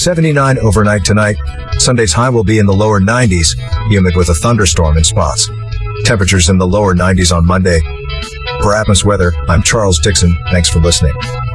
79 overnight tonight. Sunday's high will be in the lower 90s, humid with a thunderstorm in spots. Temperatures in the lower 90s on Monday. For Atmos Weather, I'm Charles Dixon. Thanks for listening.